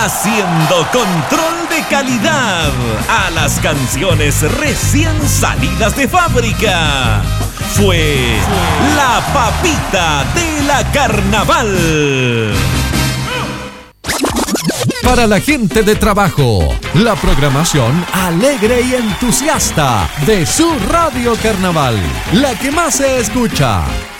haciendo control de calidad a las canciones recién salidas de fábrica. Fue La Papita de la Carnaval. Para la gente de trabajo, la programación alegre y entusiasta de su Radio Carnaval, la que más se escucha.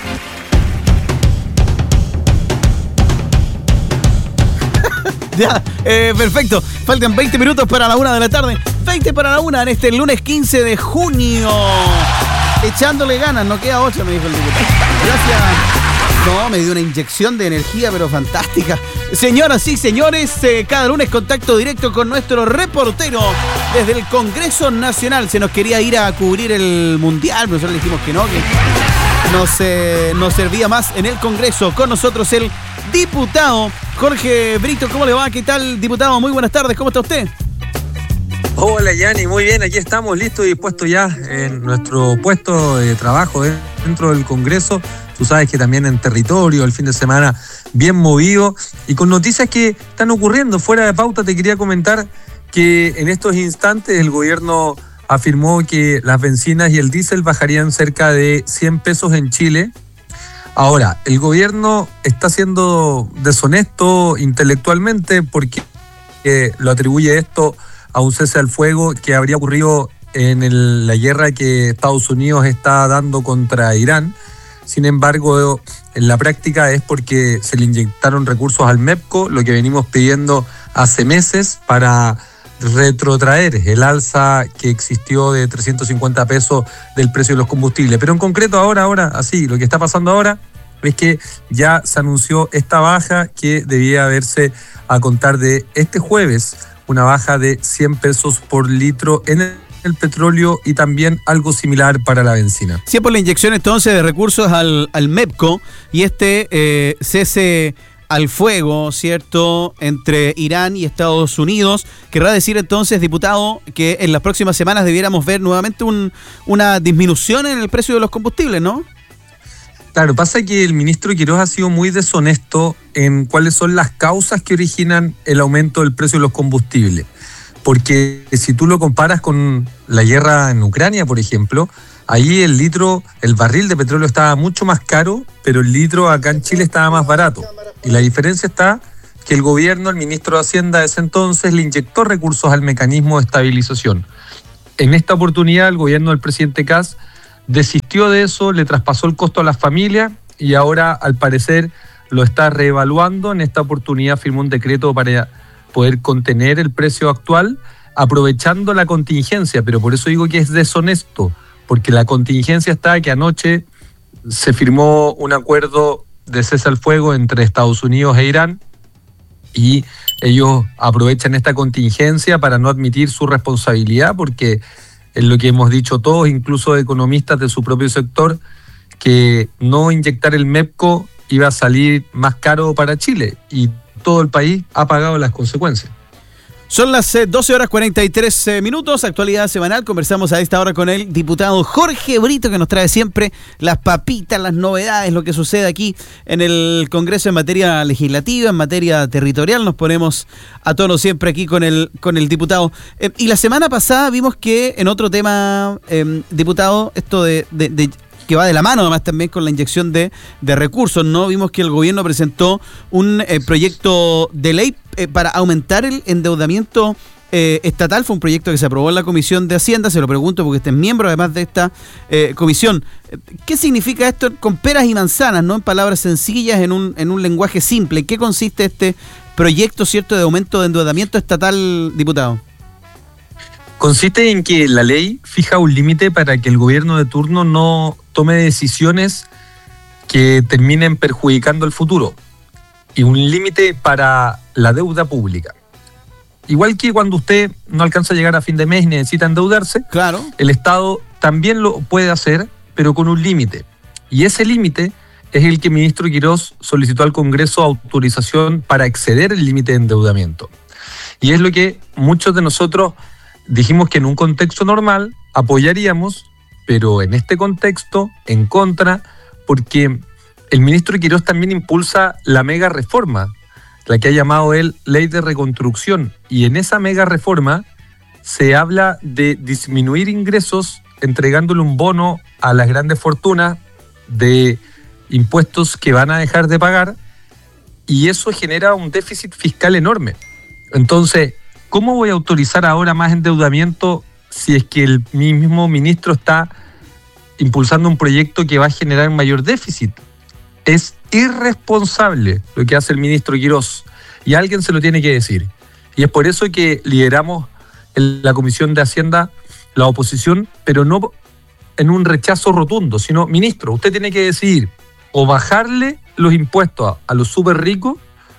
Ya, perfecto. Faltan 20 minutos para la 1 de la tarde. 20 para la 1 en este lunes 15 de junio. Echándole ganas, no queda 8, me dijo el diputado. Gracias. No, me dio una inyección de energía, pero fantástica. Señoras y señores, cada lunes contacto directo con nuestro reportero desde el Congreso Nacional. Se nos quería ir a cubrir el Mundial, pero nosotros le dijimos que no, que nos servía más en el Congreso. Con nosotros el diputado Jorge Brito. ¿Cómo le va? ¿Qué tal, diputado? Muy buenas tardes. ¿Cómo está usted? Hola, Yanni. Muy bien. Aquí estamos listos y dispuestos ya en nuestro puesto de trabajo dentro del Congreso. Tú sabes que también en territorio, el fin de semana bien movido y con noticias que están ocurriendo. Fuera de pauta te quería comentar que en estos instantes el gobierno afirmó que las bencinas y el diésel bajarían cerca de 100 pesos en Chile. Ahora, el gobierno está siendo deshonesto intelectualmente porque lo atribuye esto a un cese al fuego que habría ocurrido en la guerra que Estados Unidos está dando contra Irán. Sin embargo, en la práctica es porque se le inyectaron recursos al MEPCO, lo que venimos pidiendo hace meses para retrotraer el alza que existió de 350 pesos del precio de los combustibles. Pero en concreto ahora, así, lo que está pasando ahora es que ya se anunció esta baja que debía haberse a contar de este jueves, una baja de 100 pesos por litro en el petróleo y también algo similar para la benzina. Sí, por la inyección entonces de recursos al MEPCO y cese al fuego, ¿cierto?, entre Irán y Estados Unidos. Querrá decir entonces, diputado, que en las próximas semanas debiéramos ver nuevamente una disminución en el precio de los combustibles, ¿no? Claro, pasa que el ministro Quirós ha sido muy deshonesto en cuáles son las causas que originan el aumento del precio de los combustibles. Porque si tú lo comparas con la guerra en Ucrania, por ejemplo, ahí el barril de petróleo estaba mucho más caro, pero el litro acá en Chile estaba más barato. Y la diferencia está que el gobierno, el ministro de Hacienda de ese entonces, le inyectó recursos al mecanismo de estabilización. En esta oportunidad, el gobierno del presidente Kast desistió de eso, le traspasó el costo a las familias y ahora, al parecer, lo está reevaluando. En esta oportunidad firmó un decreto para poder contener el precio actual, aprovechando la contingencia, pero por eso digo que es deshonesto, porque la contingencia está que anoche se firmó un acuerdo de cese al fuego entre Estados Unidos e Irán y ellos aprovechan esta contingencia para no admitir su responsabilidad, porque es lo que hemos dicho todos, incluso economistas de su propio sector, que no inyectar el MEPCO iba a salir más caro para Chile y todo el país ha pagado las consecuencias. Son las 12 horas 43 minutos, actualidad semanal. Conversamos a esta hora con el diputado Jorge Brito, que nos trae siempre las papitas, las novedades, lo que sucede aquí en el Congreso en materia legislativa, en materia territorial. Nos ponemos a tono siempre aquí con el diputado. Y la semana pasada vimos que en otro tema, diputado, esto de que va de la mano además también con la inyección de recursos, ¿no? Vimos que el gobierno presentó un proyecto de ley para aumentar el endeudamiento estatal. Fue un proyecto que se aprobó en la Comisión de Hacienda. Se lo pregunto porque usted es miembro además de esta comisión. ¿Qué significa esto con peras y manzanas, no en palabras sencillas, en un lenguaje simple? ¿Qué consiste este proyecto, cierto, de aumento de endeudamiento estatal, diputado? Consiste en que la ley fija un límite para que el gobierno de turno no tome decisiones que terminen perjudicando el futuro y un límite para la deuda pública. Igual que cuando usted no alcanza a llegar a fin de mes y necesita endeudarse, claro, el Estado también lo puede hacer, pero con un límite. Y ese límite es el que el ministro Quirós solicitó al Congreso autorización para exceder el límite de endeudamiento. Y es lo que muchos de nosotros dijimos que en un contexto normal apoyaríamos, pero en este contexto en contra, porque el ministro Quirós también impulsa la mega reforma la que ha llamado él Ley de Reconstrucción. Y en esa mega reforma se habla de disminuir ingresos entregándole un bono a las grandes fortunas de impuestos que van a dejar de pagar, y eso genera un déficit fiscal enorme. Entonces, ¿cómo voy a autorizar ahora más endeudamiento si es que el mismo ministro está impulsando un proyecto que va a generar un mayor déficit? Es irresponsable lo que hace el ministro Quirós, y alguien se lo tiene que decir. Y es por eso que lideramos en la Comisión de Hacienda la oposición, pero no en un rechazo rotundo, sino, ministro, usted tiene que decidir o bajarle los impuestos a los súper ricos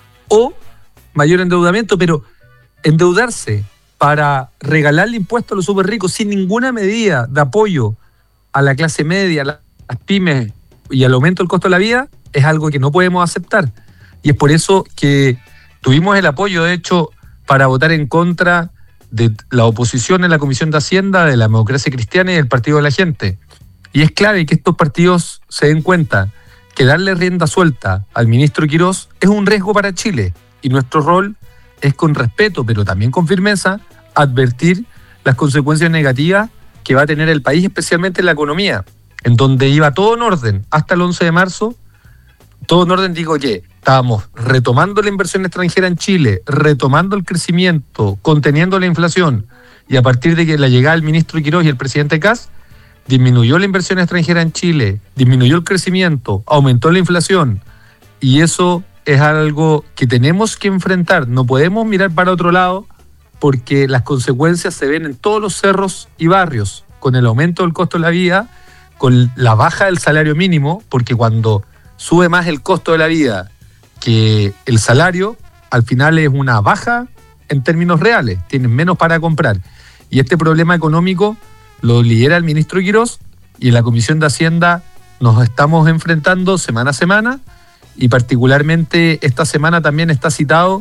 o mayor endeudamiento, pero endeudarse para regalarle impuestos a los súper ricos sin ninguna medida de apoyo a la clase media, a las pymes y al aumento del costo de la vida, es algo que no podemos aceptar. Y es por eso que tuvimos el apoyo, de hecho, para votar en contra de la oposición en la Comisión de Hacienda, de la Democracia Cristiana y del Partido de la Gente. Y es clave que estos partidos se den cuenta que darle rienda suelta al ministro Quirós es un riesgo para Chile, y nuestro rol es, con respeto pero también con firmeza, advertir las consecuencias negativas que va a tener el país, especialmente en la economía, en donde iba todo en orden hasta el 11 de marzo, todo en orden, digo, oye, estábamos retomando la inversión extranjera en Chile, retomando el crecimiento, conteniendo la inflación, y a partir de que la llegada del ministro Quirós y el presidente Kast, disminuyó la inversión extranjera en Chile, disminuyó el crecimiento, aumentó la inflación, y eso es algo que tenemos que enfrentar. No podemos mirar para otro lado, porque las consecuencias se ven en todos los cerros y barrios, con el aumento del costo de la vida, con la baja del salario mínimo, porque cuando sube más el costo de la vida que el salario, al final es una baja en términos reales, tienen menos para comprar. Y este problema económico lo lidera el ministro Quirós, y en la Comisión de Hacienda nos estamos enfrentando semana a semana, y particularmente esta semana también está citado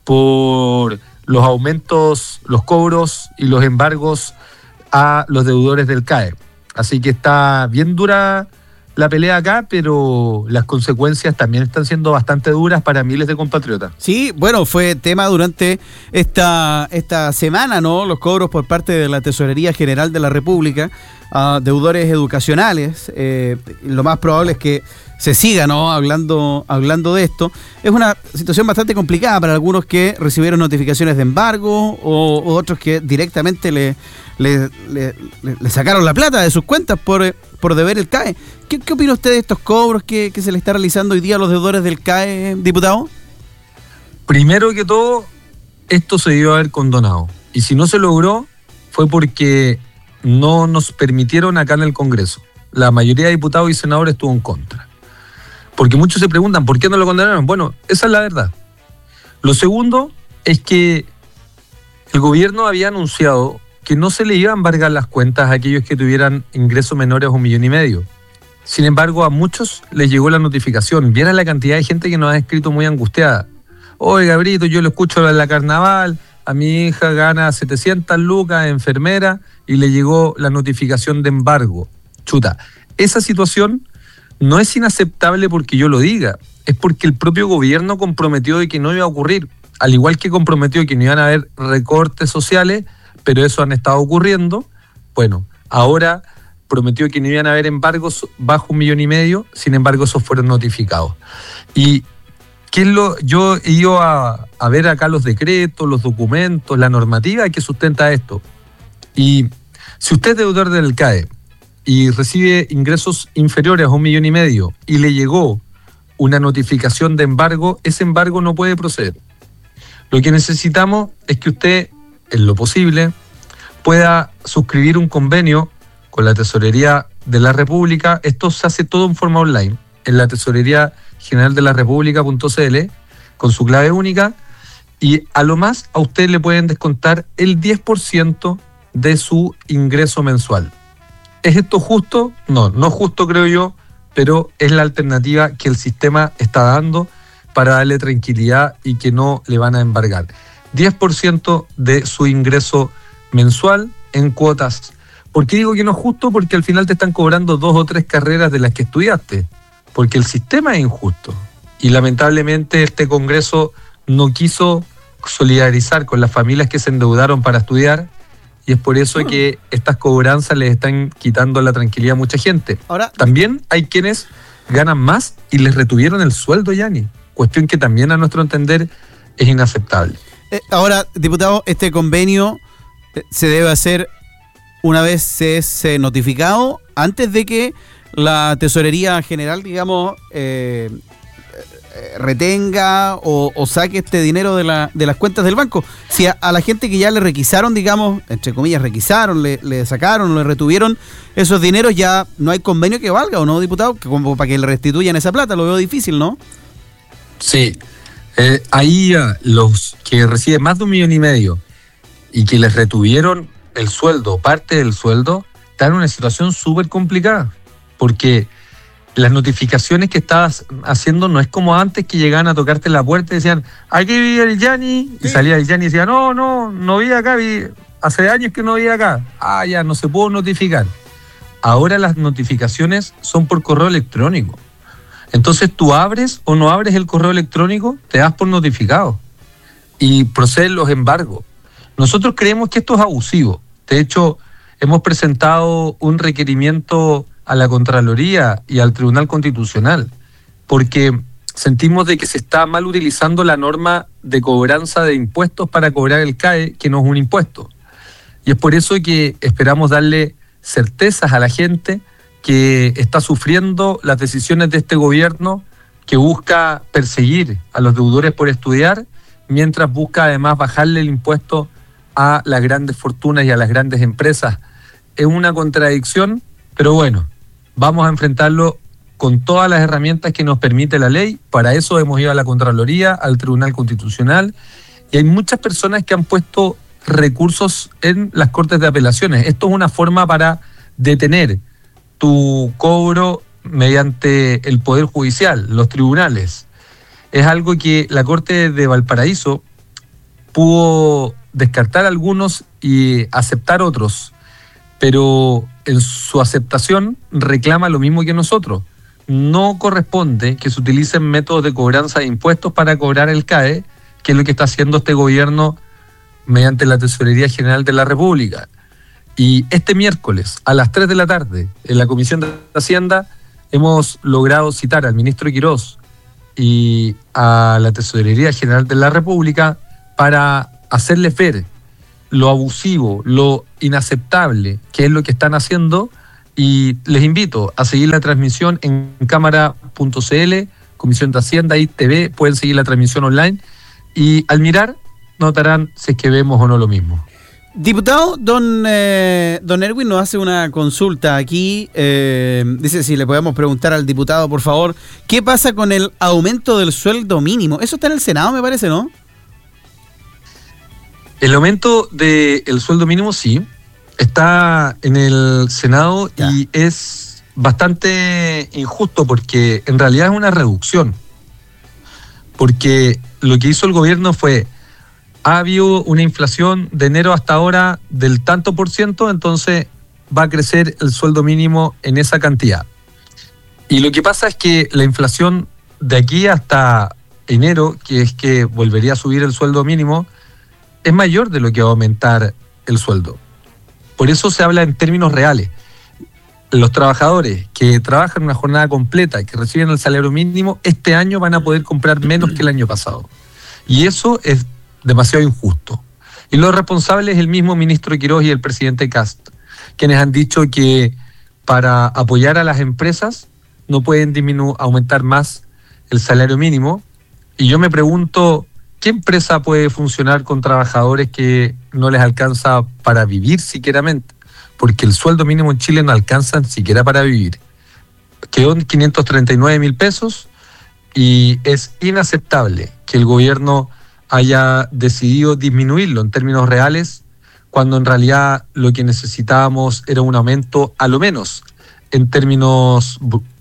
por los aumentos, los cobros y los embargos a los deudores del CAE. Así que está bien dura la pelea acá, pero las consecuencias también están siendo bastante duras para miles de compatriotas. Sí, bueno, fue tema durante esta semana, ¿no? Los cobros por parte de la Tesorería General de la República a deudores educacionales. Lo más probable es que se siga, ¿no? Hablando de esto. Es una situación bastante complicada para algunos que recibieron notificaciones de embargo o otros que directamente le sacaron la plata de sus cuentas por deber el CAE. ¿Qué opina usted de estos cobros que se le está realizando hoy día a los deudores del CAE, diputado? Primero que todo, esto se debió haber condonado. Y si no se logró, fue porque no nos permitieron acá en el Congreso. La mayoría de diputados y senadores estuvo en contra. Porque muchos se preguntan, ¿por qué no lo condenaron? Bueno, esa es la verdad. Lo segundo es que el gobierno había anunciado que no se le iba a embargar las cuentas a aquellos que tuvieran ingresos menores a 1,5 millones. Sin embargo, a muchos les llegó la notificación. Vieran la cantidad de gente que nos ha escrito muy angustiada. Oye, Gabrito, yo lo escucho en la Carnaval, a mi hija gana 700 lucas, enfermera, y le llegó la notificación de embargo. Chuta, esa situación no es inaceptable porque yo lo diga, es porque el propio gobierno comprometió de que no iba a ocurrir, al igual que comprometió que no iban a haber recortes sociales, pero eso han estado ocurriendo. Bueno, ahora prometió que no iban a haber embargos bajo 1,5 millones, sin embargo esos fueron notificados. Y yo he ido a ver acá los decretos, los documentos, la normativa que sustenta esto. Y si usted es deudor del CAE y recibe ingresos inferiores a 1,5 millones y le llegó una notificación de embargo, ese embargo no puede proceder. Lo que necesitamos es que usted, en lo posible, pueda suscribir un convenio con la Tesorería de la República. Esto se hace todo en forma online, en la Tesorería General de la República.cl, con su clave única, y a lo más a usted le pueden descontar el 10% de su ingreso mensual. ¿Es esto justo? No justo, creo yo, pero es la alternativa que el sistema está dando para darle tranquilidad y que no le van a embargar. 10% de su ingreso mensual en cuotas. ¿Por qué digo que no es justo? Porque al final te están cobrando 2 o 3 carreras de las que estudiaste, porque el sistema es injusto. Y lamentablemente este Congreso no quiso solidarizar con las familias que se endeudaron para estudiar, y es por eso que estas cobranzas les están quitando la tranquilidad a mucha gente. Ahora, también hay quienes ganan más y les retuvieron el sueldo, Yanni, cuestión que también a nuestro entender es inaceptable. Ahora, diputado, este convenio se debe hacer una vez se es notificado, antes de que la Tesorería General, digamos, retenga o saque este dinero de las cuentas del banco. Si a la gente que ya le requisaron, digamos, entre comillas, requisaron, le sacaron, le retuvieron esos dineros, ya no hay convenio que valga, ¿o no, diputado? Como para que le restituyan esa plata, lo veo difícil, ¿no? Sí, ahí los que reciben más de 1,5 millones y que les retuvieron el sueldo, parte del sueldo, están en una situación súper complicada, porque las notificaciones que estabas haciendo no es como antes, que llegaban a tocarte la puerta y decían, aquí vive el Yanni, y salía el Yanni y decía, no vi acá, hace años que no vi acá. Ya, no se pudo notificar. Ahora las notificaciones son por correo electrónico. Entonces tú abres o no abres el correo electrónico, te das por notificado y proceden los embargos. Nosotros creemos que esto es abusivo. De hecho, hemos presentado un requerimiento a la Contraloría y al Tribunal Constitucional, porque sentimos de que se está mal utilizando la norma de cobranza de impuestos para cobrar el CAE, que no es un impuesto. Y es por eso que esperamos darle certezas a la gente que está sufriendo las decisiones de este gobierno, que busca perseguir a los deudores por estudiar, mientras busca además bajarle el impuesto a las grandes fortunas y a las grandes empresas. Es una contradicción, pero bueno, vamos a enfrentarlo con todas las herramientas que nos permite la ley. Para eso hemos ido a la Contraloría, al Tribunal Constitucional, y hay muchas personas que han puesto recursos en las Cortes de Apelaciones. Esto es una forma para detener tu cobro mediante el Poder Judicial, los tribunales. Es algo que la Corte de Valparaíso pudo descartar algunos y aceptar otros, pero en su aceptación reclama lo mismo que nosotros. No corresponde que se utilicen métodos de cobranza de impuestos para cobrar el CAE, que es lo que está haciendo este gobierno mediante la Tesorería General de la República. Y este miércoles a las 3 de la tarde en la Comisión de Hacienda hemos logrado citar al ministro Quirós y a la Tesorería General de la República para hacerles ver lo abusivo, lo inaceptable que es lo que están haciendo, y les invito a seguir la transmisión en cámara.cl, Comisión de Hacienda y TV, pueden seguir la transmisión online y al mirar notarán si es que vemos o no lo mismo. Diputado, don Erwin nos hace una consulta aquí, dice si le podemos preguntar al diputado, por favor, ¿qué pasa con el aumento del sueldo mínimo? Eso está en el Senado, me parece, ¿no? El aumento del sueldo mínimo sí, está en el Senado y es bastante injusto porque en realidad es una reducción. Porque lo que hizo el gobierno fue, ha habido una inflación de enero hasta ahora del tanto por ciento, entonces va a crecer el sueldo mínimo en esa cantidad. Y lo que pasa es que la inflación de aquí hasta enero, que es que volvería a subir el sueldo mínimo, es mayor de lo que va a aumentar el sueldo. Por eso se habla en términos reales. Los trabajadores que trabajan una jornada completa y que reciben el salario mínimo, este año van a poder comprar menos que el año pasado. Y eso es demasiado injusto. Y lo responsable es el mismo ministro Quirós y el presidente Kast, quienes han dicho que para apoyar a las empresas no pueden aumentar más el salario mínimo. Y yo me pregunto, ¿qué empresa puede funcionar con trabajadores que no les alcanza para vivir siquieramente? Porque el sueldo mínimo en Chile no alcanza ni siquiera para vivir. Quedó en 539.000 pesos y es inaceptable que el gobierno haya decidido disminuirlo en términos reales, cuando en realidad lo que necesitábamos era un aumento, a lo menos en términos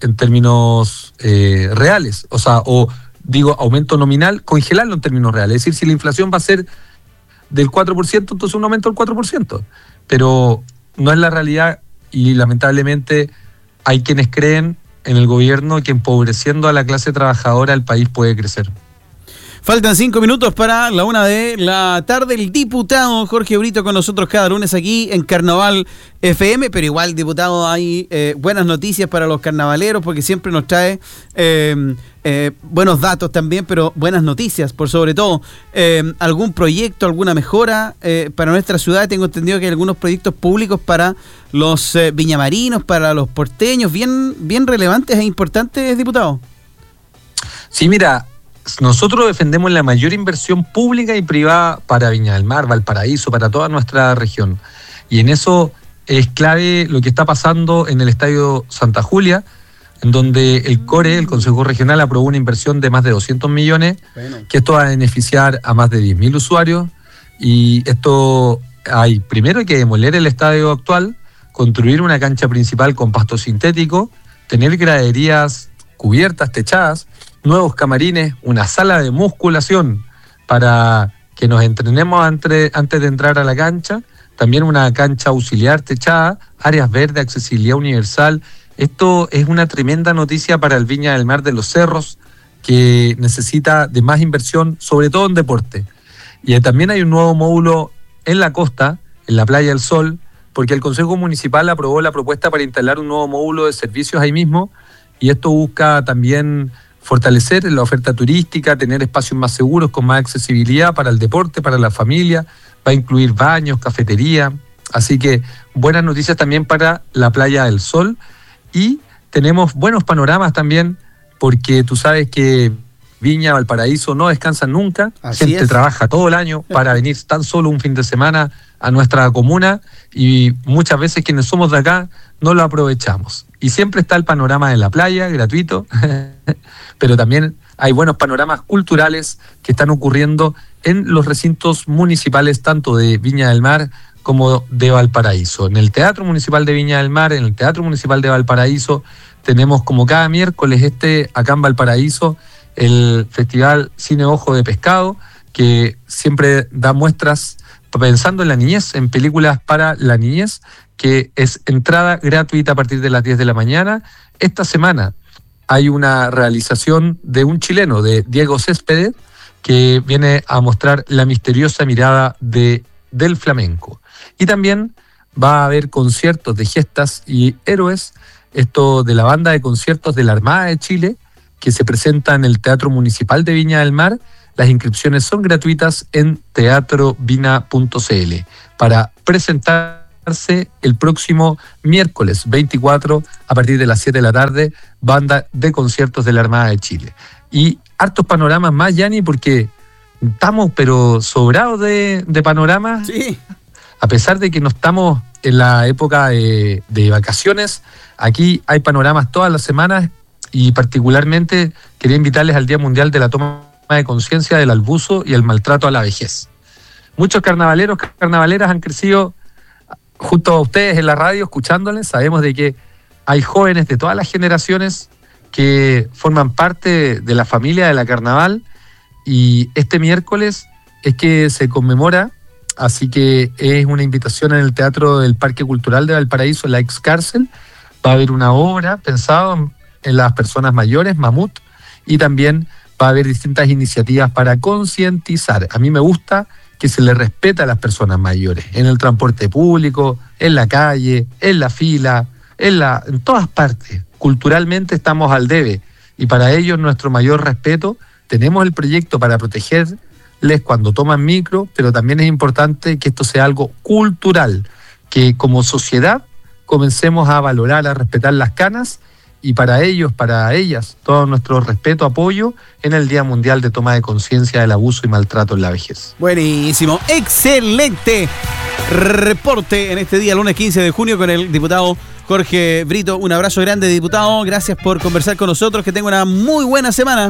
reales, aumento nominal, congelarlo en términos reales. Es decir, si la inflación va a ser del 4%, entonces un aumento del 4%. Pero no es la realidad y lamentablemente hay quienes creen en el gobierno que empobreciendo a la clase trabajadora el país puede crecer. Faltan 5 minutos para la 1 de la tarde. El diputado Jorge Brito con nosotros cada lunes aquí en Carnaval FM, pero igual, diputado, hay buenas noticias para los carnavaleros porque siempre nos trae buenos datos también, pero buenas noticias por sobre todo. ¿Algún proyecto, alguna mejora para nuestra ciudad? Tengo entendido que hay algunos proyectos públicos para los viñamarinos, para los porteños, bien relevantes e importantes, diputado. Sí, mira, nosotros defendemos la mayor inversión pública y privada para Viña del Mar, Valparaíso, para toda nuestra región. Y en eso es clave lo que está pasando en el Estadio Santa Julia, en donde el CORE, el Consejo Regional, aprobó una inversión de más de 200 millones, que esto va a beneficiar a más de 10.000 usuarios. Y esto hay primero que demoler el estadio actual, construir una cancha principal con pasto sintético, tener graderías cubiertas, techadas, nuevos camarines, una sala de musculación para que nos entrenemos antes de entrar a la cancha, también una cancha auxiliar techada, áreas verdes, accesibilidad universal. Esto es una tremenda noticia para el Viña del Mar de los Cerros, que necesita de más inversión, sobre todo en deporte. Y también hay un nuevo módulo en la costa, en la Playa del Sol, porque el Consejo Municipal aprobó la propuesta para instalar un nuevo módulo de servicios ahí mismo, y esto busca también fortalecer la oferta turística, tener espacios más seguros, con más accesibilidad para el deporte, para la familia, va a incluir baños, cafetería, así que buenas noticias también para la Playa del Sol, y tenemos buenos panoramas también, porque tú sabes que Viña, Valparaíso no descansan nunca, gente trabaja todo el año para venir tan solo un fin de semana a nuestra comuna, y muchas veces quienes somos de acá no lo aprovechamos. Y siempre está el panorama de la playa, gratuito, pero también hay buenos panoramas culturales que están ocurriendo en los recintos municipales, tanto de Viña del Mar como de Valparaíso. En el Teatro Municipal de Viña del Mar, en el Teatro Municipal de Valparaíso, tenemos como cada miércoles acá en Valparaíso, el Festival Cine Ojo de Pescado, que siempre da muestras pensando en la niñez, en películas para la niñez, que es entrada gratuita a partir de las 10 de la mañana. Esta semana hay una realización de un chileno, de Diego Céspedes, que viene a mostrar la misteriosa mirada del flamenco. Y también va a haber conciertos de gestas y héroes, esto de la banda de conciertos de la Armada de Chile, que se presenta en el Teatro Municipal de Viña del Mar. Las inscripciones son gratuitas en teatrovina.cl para presentarse el próximo miércoles 24 a partir de las 7 de la tarde, banda de conciertos de la Armada de Chile. Y hartos panoramas más, Yanni, porque estamos pero sobrados de panoramas. Sí. A pesar de que no estamos en la época de vacaciones, aquí hay panoramas todas las semanas, y particularmente quería invitarles al Día Mundial de la Toma de Conciencia del Abuso y el Maltrato a la Vejez. Muchos carnavaleros, carnavaleras han crecido junto a ustedes en la radio, escuchándoles. Sabemos de que hay jóvenes de todas las generaciones que forman parte de la familia de la Carnaval, y este miércoles es que se conmemora, así que es una invitación en el Teatro del Parque Cultural de Valparaíso, la ex cárcel. Va a haber una obra pensada en las personas mayores, Mamut, y también va a haber distintas iniciativas para concientizar. A mí me gusta que se le respeta a las personas mayores, en el transporte público, en la calle, en la fila, en todas partes. Culturalmente estamos al debe, y para ellos nuestro mayor respeto. Tenemos el proyecto para protegerles cuando toman micro, pero también es importante que esto sea algo cultural, que como sociedad comencemos a valorar, a respetar las canas, y para ellos, para ellas, todo nuestro respeto, apoyo en el Día Mundial de Toma de Conciencia del Abuso y Maltrato en la Vejez. Buenísimo, excelente reporte en este día, lunes 15 de junio, con el diputado Jorge Brito. Un abrazo grande, diputado, gracias por conversar con nosotros, que tenga una muy buena semana.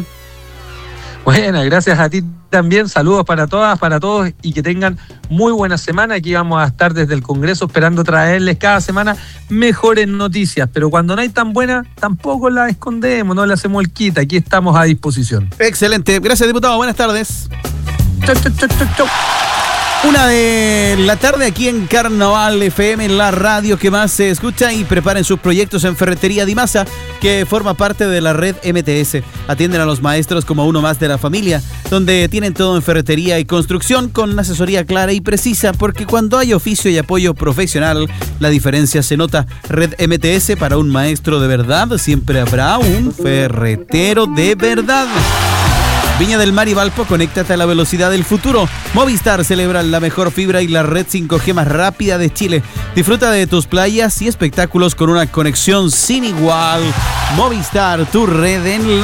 Buena, gracias a ti también, saludos para todas, para todos, y que tengan muy buena semana. Aquí vamos a estar desde el Congreso esperando traerles cada semana mejores noticias, pero cuando no hay tan buenas, tampoco las escondemos, no le hacemos el quita, aquí estamos a disposición. Excelente, gracias, diputado, buenas tardes. Chau, chau, chau, chau, chau. 1:00 p.m. aquí en Carnaval FM, la radio que más se escucha, y preparen sus proyectos en Ferretería Dimasa, que forma parte de la red MTS. Atienden a los maestros como uno más de la familia, donde tienen todo en ferretería y construcción con una asesoría clara y precisa, porque cuando hay oficio y apoyo profesional, la diferencia se nota. Red MTS, para un maestro de verdad, siempre habrá un ferretero de verdad. Viña del Mar y Valpo, conéctate a la velocidad del futuro. Movistar celebra la mejor fibra y la red 5G más rápida de Chile. Disfruta de tus playas y espectáculos con una conexión sin igual. Movistar, tu red en la